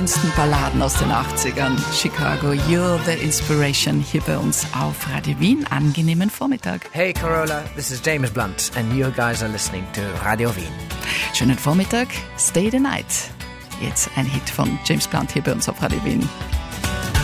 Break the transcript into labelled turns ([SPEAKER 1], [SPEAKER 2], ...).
[SPEAKER 1] schönsten Balladen aus den 80ern. Chicago, You're the Inspiration, hier bei uns auf Radio Wien. Angenehmen Vormittag.
[SPEAKER 2] Hey Carola, this is James Blunt and you guys are listening to Radio Wien.
[SPEAKER 1] Schönen Vormittag, Stay the Night. Jetzt ein Hit von James Blunt hier bei uns auf Radio Wien.